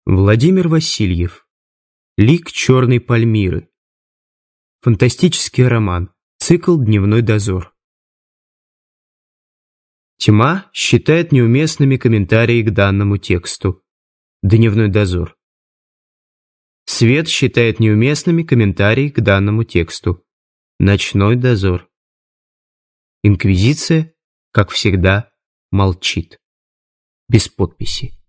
Владимир Васильев. Лик черной Пальмиры. Фантастический роман. Цикл «Дневной дозор». Тьма считает неуместными комментарии к данному тексту. Дневной дозор. Свет считает неуместными комментарии к данному тексту. Ночной дозор. Инквизиция, как всегда, молчит. Без подписи.